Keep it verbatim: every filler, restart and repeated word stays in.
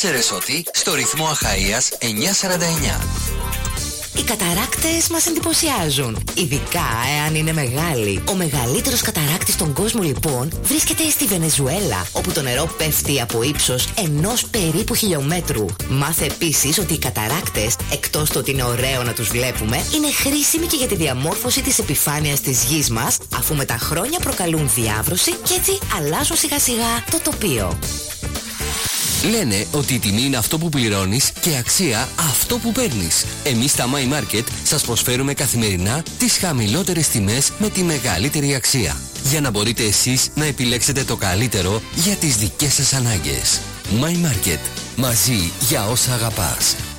ήξερες ότι στο Ρυθμό Αχαΐας εννιακόσια σαράντα εννιά. Οι καταράκτες μας εντυπωσιάζουν, ειδικά εάν είναι μεγάλοι. Ο μεγαλύτερος καταράκτης στον κόσμο λοιπόν βρίσκεται στη Βενεζουέλα, όπου το νερό πέφτει από ύψος ενός περίπου χιλιόμετρου. Μάθε επίσης ότι οι καταράκτες, εκτός το ότι είναι ωραίο να τους βλέπουμε, είναι χρήσιμοι και για τη διαμόρφωση της επιφάνειας της γης μας, αφού με τα χρόνια προκαλούν διάβρωση και έτσι αλλάζουν σιγά σιγά το τοπίο. Λένε ότι η τιμή είναι αυτό που πληρώνεις και η αξία αυτό που παίρνεις. Εμείς στα My Market σας προσφέρουμε καθημερινά τις χαμηλότερες τιμές με τη μεγαλύτερη αξία, για να μπορείτε εσείς να επιλέξετε το καλύτερο για τις δικές σας ανάγκες. My Market. Μαζί για όσα αγαπάς.